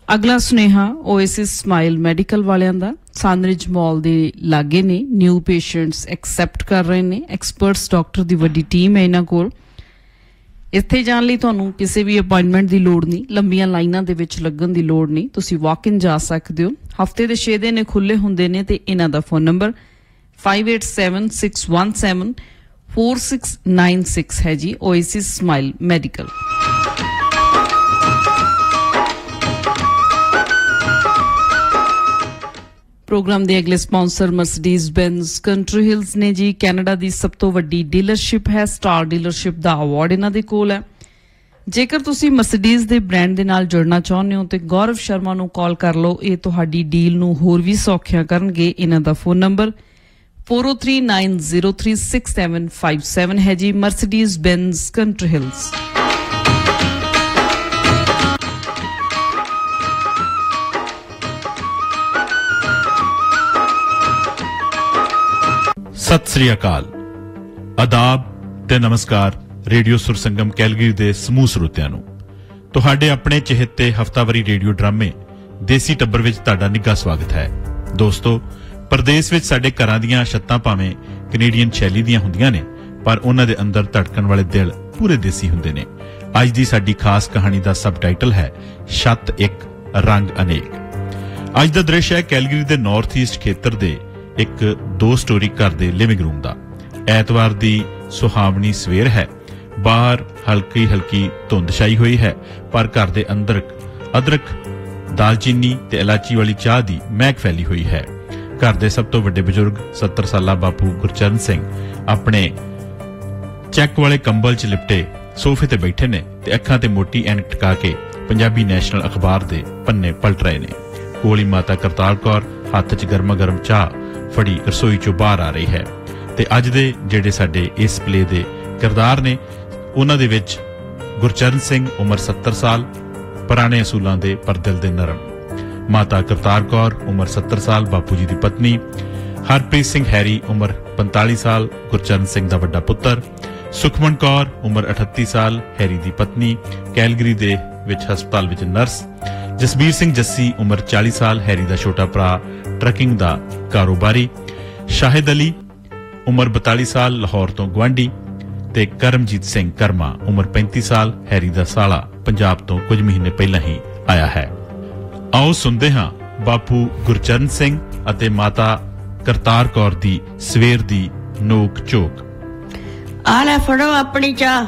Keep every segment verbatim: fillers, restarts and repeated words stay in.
ਅਗਲਾ ਸੁਨੇਹਾ oasis smile medical ਵਾਲਿਆਂ ਦਾ ਸਾਨਰਿਜ ਮਾਲ ਦੇ ਲਾਗੇ ਨੇ ਨਿਊ ਪੇਸ਼ੈਂਟਸ ਐਕਸੈਪਟ ਕਰ ਰਹੇ ਨੇ ਐਕਸਪਰਟਸ ਡਾਕਟਰ ਦੀ ਵੱਡੀ ਟੀਮ ਹੈ ਇਹਨਾਂ ਕੋਲ ਇੱਥੇ ਜਾਣ ਲਈ ਤੁਹਾਨੂੰ ਕਿਸੇ ਵੀ ਅਪਾਇੰਟਮੈਂਟ ਦੀ ਲੋੜ ਨਹੀਂ ਲੰਬੀਆਂ ਲਾਈਨਾਂ ਦੇ ਵਿੱਚ ਲੱਗਣ ਦੀ ਲੋੜ ਨਹੀਂ ਤੁਸੀਂ ਵਾਕ ਇਨ ਜਾ ਸਕਦੇ ਹੋ ਹਫਤੇ ਦੇ ਛੇ ਦਿਨ ਖੁੱਲੇ ਹੁੰਦੇ ਨੇ ਤੇ ਇਹਨਾਂ ਦਾ phone number five eight seven six one seven four six nine six ਹੈ ਜੀ ਓਏਸਿਸ ਸਮਾਈਲ ਮੈਡੀਕਲ ਪ੍ਰੋਗਰਾਮ ਦੇ ਅਗਲੇ ਸਪਾਂਸਰ ਮਰਸੀਡੀਜ਼ ਬੈਂਜ਼ ਕੰਟਰੀ ਹਿਲਸ ਨੇ ਜੀ ਕੈਨੇਡਾ ਦੀ ਸਭ ਤੋਂ ਵੱਡੀ ਡੀਲਰਸ਼ਿਪ ਹੈ ਸਟਾਰ ਡੀਲਰਸ਼ਿਪ ਦਾ ਅਵਾਰਡ ਇਹਨਾਂ ਦੇ ਕੋਲ ਹੈ ਜੇਕਰ ਤੁਸੀਂ ਮਰਸੀਡੀਜ਼ ਦੇ ਬ੍ਰਾਂਡ ਦੇ ਨਾਲ ਜੁੜਨਾ ਚਾਹੁੰਦੇ ਹੋ ਤੇ ਗੌਰਵ ਸ਼ਰਮਾ ਨੂੰ ਕਾਲ ਕਰ ਲਓ ਇਹ ਤੁਹਾਡੀ ਡੀਲ ਨੂੰ ਹੋਰ ਵੀ ਸੌਖਿਆ ਕਰਨਗੇ ਇਹਨਾਂ ਦਾ phone number four oh three nine zero three six seven five seven ਹੈ ਜੀ Mercedes ਬੈਂਜ਼ country Hills Sat Sri ਅਕਾਲ ਆਦਾਬ ਤੇ ਨਮਸਕਾਰ ਰੇਡੀਓ ਸੁਰਸੰਗਮ ਕੈਲਗਰੀ ਦੇ ਸਮੂਹ ਸਰੋਤਿਆਂ ਨੂੰ ਤੁਹਾਡੇ ਆਪਣੇ ਚਹੇਤੇ ਹਫਤਾਵਾਰੀ ਰੇਡੀਓ ਡਰਾਮੇ ਦੇਸੀ ਟੱਬਰ ਵਿੱਚ ਤੁਹਾਡਾ ਨਿੱਘਾ ਸਵਾਗਤ ਹੈ ਦੋਸਤੋ ਪ੍ਰਦੇਸ਼ ਵਿੱਚ ਸਾਡੇ ਘਰਾਂ ਦੀਆਂ ਛੱਤਾਂ ਭਾਵੇਂ ਕੈਨੇਡੀਅਨ ਸ਼ੈਲੀ ਦੀਆਂ ਹੁੰਦੀਆਂ ਨੇ ਪਰ ਉਹਨਾਂ ਦੇ ਅੰਦਰ ਧੜਕਣ ਵਾਲੇ ਦਿਲ ਪੂਰੇ ਦੇਸੀ ਹੁੰਦੇ ਨੇ ਅੱਜ ਦੀ ਸਾਡੀ ਖਾਸ ਕਹਾਣੀ ਦਾ ਸਬਟਾਈਟਲ ਹੈ ਛੱਤ ਇੱਕ ਰੰਗ ਅਨੇਕ ਅੱਜ ਦਾ ਦ੍ਰਿਸ਼ ਹੈ ਕੈਲਗਰੀ ਦੇ ਨਾਰਥ ਈਸਟ ਖੇਤਰ ਦੇ ਇੱਕ ਦੋ ਸਟੋਰੀ ਘਰ ਦੇ ਲਿਵਿੰਗ ਰੂਮ ਦਾ ਐਤਵਾਰ ਦੀ ਸੁਹਾਵਣੀ ਸਵੇਰ ਹੈ ਬਾਹਰ ਹਲਕੀ ਹਲਕੀ ਧੁੰਦ ਛਾਈ ਹੋਈ ਹੈ ਪਰ ਘਰ ਦੇ ਅੰਦਰ ਅਦਰਕ ਦਾਲਚੀਨੀ ਤੇ ਇਲਾਚੀ ਵਾਲੀ ਚਾਹ ਦੀ ਮਹਿਕ ਫੈਲੀ ਹੋਈ ਹੈ ਘਰ ਦੇ ਸਭ ਤੋਂ ਵੱਡੇ ਬਜ਼ੁਰਗ ਸੱਤਰ ਸਾਲਾ ਬਾਪੂ ਗੁਰਚਰਨ ਸਿੰਘ ਆਪਣੇ ਚੈੱਕ ਵਾਲੇ ਕੰਬਲ 'ਚ ਲਿਪਟੇ ਸੋਫੇ ਤੇ ਬੈਠੇ ਨੇ ਤੇ ਅੱਖਾਂ ਤੇ ਮੋਟੀ ਐਨਕ ਟਕਾ ਕੇ ਪੰਜਾਬੀ ਨੈਸ਼ਨਲ ਅਖਬਾਰ ਦੇ ਪੰਨੇ ਪਲਟ ਰਹੇ ਨੇ ਕੋਲੀ ਮਾਤਾ ਕਰਤਾਰ ਕੌਰ ਹੱਥ 'ਚ ਗਰਮਾ ਗਰਮ ਚਾਹ ਫੜੀ ਰਸੋਈ 'ਚੋਂ ਬਾਹਰ ਆ ਰਹੀ ਹੈ ਤੇ ਅੱਜ ਦੇ ਜਿਹੜੇ ਸਾਡੇ ਇਸ ਪਲੇ ਦੇ ਕਿਰਦਾਰ ਨੇ ਉਹਨਾਂ ਦੇ ਵਿੱਚ ਗੁਰਚਰਨ ਸਿੰਘ ਉਮਰ ਸੱਤਰ ਸਾਲ ਪੁਰਾਣੇ ਅਸੂਲਾਂ ਦੇ ਪਰ ਦਿਲ ਦੇ ਨਰਮ ਮਾਤਾ ਕਰਤਾਰ ਕੌਰ ਉਮਰ ਸੱਤਰ ਸਾਲ ਬਾਪੂ ਜੀ ਦੀ ਪਤਨੀ ਹਰਪ੍ਰੀਤ ਸਿੰਘ ਹੈਰੀ ਉਮਰ ਪੰਤਾਲੀ ਸਾਲ ਗੁਰਚਰਨ ਸਿੰਘ ਦਾ ਵੱਡਾ ਪੁੱਤਰ ਸੁਖਮਨ ਕੌਰ ਉਮਰ ਅਠੱਤੀ ਸਾਲ ਹੈਰੀ ਦੀ ਪਤਨੀ ਕੈਲਗਰੀ ਦੇ ਵਿੱਚ ਹਸਪਤਾਲ ਵਿੱਚ ਨਰਸ ਜਸਬੀਰ ਸਿੰਘ ਜੱਸੀ ਉਮਰ ਚਾਲੀ ਸਾਲ ਹੈਰੀ ਦਾ ਛੋਟਾ ਭਰਾ ਟਰੱਕਿੰਗ ਦਾ ਕਾਰੋਬਾਰੀ ਸ਼ਾਹਿਦ ਅਲੀ ਉਮਰ ਬਤਾਲੀ ਸਾਲ ਲਾਹੌਰ ਤੋਂ ਗੁਆਂਢੀ ਤੇ ਕਰਮਜੀਤ ਸਿੰਘ ਕਰਮਾ ਉਮਰ ਪੈਂਤੀ ਸਾਲ ਹੈਰੀ ਦਾ ਸਾਲਾ ਪੰਜਾਬ ਤੋਂ ਕੁਝ ਮਹੀਨੇ ਪਹਿਲਾਂ ਹੀ ਆਇਆ ਹੈ ਆਓ ਸੁਣਦੇ ਹਾਂ ਬਾਪੂ ਗੁਰਚਰਨ ਸਿੰਘ ਅਤੇ ਮਾਤਾ ਕਰਤਾਰ ਕੌਰ ਦੀ ਸਵੇਰ ਦੀ ਨੋਕ ਝੋਕ ਆ ਲੈ ਫੜੋ ਆਪਣੀ ਚਾਹ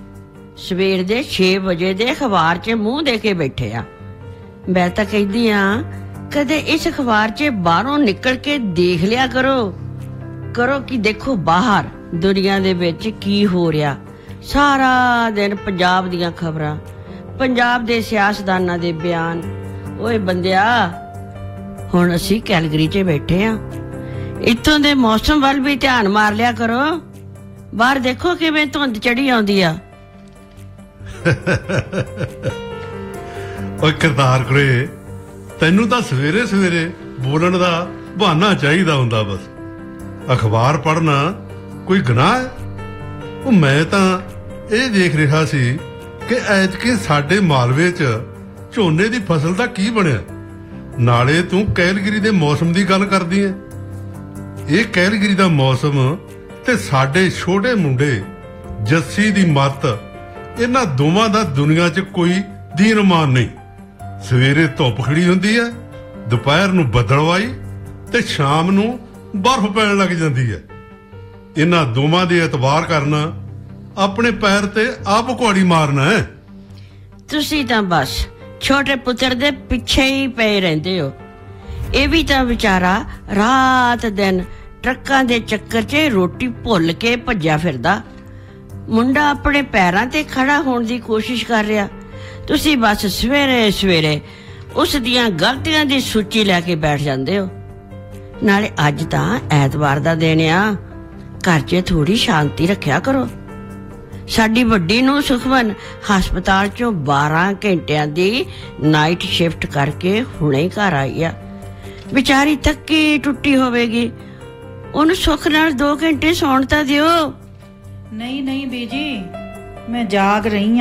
ਸਵੇਰ ਦੇ ਛੇ ਵਜੇ ਦੇ ਅਖਬਾਰ 'ਚ ਮੂੰਹ ਦੇ ਕੇ ਬੈਠੇ ਆ ਮੈਂ ਤਾਂ ਕਹਿੰਦੀ ਆ ਕਦੇ ਇਸ ਅਖਬਾਰ 'ਚ ਬਾਹਰੋਂ ਨਿਕਲ ਕੇ ਦੇਖ ਲਿਆ ਕਰੋ ਕਰੋ ਕਿ ਦੇਖੋ ਬਾਹਰ ਦੁਨੀਆ ਦੇ ਵਿੱਚ ਕੀ ਹੋ ਰਿਹਾ ਸਾਰਾ ਦਿਨ ਪੰਜਾਬ ਦੀਆਂ ਖਬਰਾਂ ਪੰਜਾਬ ਦੇ ਸਿਆਸਤਦਾਨਾਂ ਦੇ ਬਿਆਨ ਓਏ ਬੰਦਿਆ ਹੁਣ ਅਸੀਂ ਕੈਲਗਰੀ 'ਚ ਬੈਠੇ ਆ ਇੱਥੋਂ ਦੇ ਮੌਸਮ ਵੱਲ ਵੀ ਧਿਆਨ ਮਾਰ ਲਿਆ ਕਰੋ ਬਾਹਰ ਦੇਖੋ ਕਿਵੇਂ ਧੁੰਦ ਚੜੀ ਆਉਂਦੀ ਆ ਓਏ ਕਰਤਾਰ ਕੁੜੇ ਤੈਨੂੰ ਤਾਂ ਸਵੇਰੇ ਸਵੇਰੇ ਬੋਲਣ ਦਾ ਬਹਾਨਾ ਚਾਹੀਦਾ ਹੁੰਦਾ ਬਸ ਅਖਬਾਰ ਪੜ੍ਹਨਾ ਕੋਈ ਗੁਨਾਹ ਹੈ ਉਹ ਮੈਂ ਤਾਂ ਇਹ ਦੇਖ ਰਿਹਾ ਸੀ ਕਿ ਐਤਕੀ ਸਾਡੇ ਮਾਲਵੇ 'ਚ ਝੋਨੇ ਦੀ ਫਸਲ ਦਾ ਕੀ ਬਣਿਆ ਨਾਲੇ ਤੂੰ ਕੈਲਗਰੀ ਦੇ ਮੌਸਮ ਦੀ ਗੱਲ ਕਰਦੀ ਹੈ ਇਹ ਕੈਲਗਰੀ ਦਾ ਮੌਸਮ ਤੇ ਸਾਡੇ ਛੋਟੇ ਮੁੰਡੇ ਜੱਸੀ ਦੀ ਮੱਤ ਇਹਨਾਂ ਦੋਵਾਂ ਦਾ ਦੁਨੀਆ 'ਚ ਕੋਈ ਦੀਨਮਾਨ ਨਹੀਂ ਸਵੇਰੇ ਧੁੱਪ ਖੜੀ ਹੁੰਦੀ ਹੈ ਦੁਪਹਿਰ ਨੂੰ ਬੱਦਲਵਾਈ ਤੇ ਸ਼ਾਮ ਨੂੰ ਬਰਫ਼ ਪੈਣ ਲੱਗ ਜਾਂਦੀ ਹੈ ਇਹਨਾਂ ਦੋਵਾਂ ਦੇ ਇਤਬਾਰ ਕਰਨਾ ਆਪਣੇ ਪੈਰ ਤੇ ਆਪ ਕੁਹਾੜੀ ਮਾਰਨਾ ਹੈ ਤੁਸੀਂ ਤਾਂ ਬਸ ਛੋਟੇ ਪੁੱਤਰ ਦੇ ਪਿੱਛੇ ਹੀ ਪਏ ਰਹਿੰਦੇ ਹੋ ਇਹ ਵੀ ਤਾਂ ਵਿਚਾਰਾ ਰਾਤ ਦਿਨ ਟਰੱਕਾਂ ਦੇ ਚੱਕਰ 'ਚ ਰੋਟੀ ਭੁੱਲ ਕੇ ਭੱਜਿਆ ਫਿਰਦਾ ਮੁੰਡਾ ਆਪਣੇ ਪੈਰਾਂ ਤੇ ਖੜਾ ਹੋਣ ਦੀ ਕੋਸ਼ਿਸ਼ ਕਰ ਰਿਹਾ ਤੁਸੀਂ ਬਸ ਸਵੇਰੇ ਸਵੇਰੇ ਉਸ ਦੀਆਂ ਗਲਤੀਆਂ ਦੀ ਸੂਚੀ ਲੈ ਕੇ ਬੈਠ ਜਾਂਦੇ ਹੋ ਨਾਲੇ ਅੱਜ ਤਾਂ ਐਤਵਾਰ ਦਾ ਦਿਨ ਆ ਘਰ 'ਚ ਥੋੜੀ ਸ਼ਾਂਤੀ ਰੱਖਿਆ ਕਰੋ ਸਾਡੀ ਵੱਡੀ ਨੂੰ ਸੁਖਮਨ ਹਸਪਤਾਲ 'ਚੋਂ ਬਾਰਾਂ ਘੰਟਿਆਂ ਦੀ ਨਾਈਟ ਸ਼ਿਫਟ ਕਰਕੇ ਹੁਣੇ ਘਰ ਆਈ ਆ ਵਿਚਾਰੀ ਥੱਕੀ ਟੁੱਟੀ ਹੋਵੇਗੀ ਉਹਨੂੰ ਸੁੱਖ ਨਾਲ ਦੋ ਘੰਟੇ ਸੌਣ ਤਾਂ ਦਿਓ ਨਹੀਂ ਨਹੀਂ ਬੀਜੀ ਮੈਂ ਜਾਗ ਰਹੀ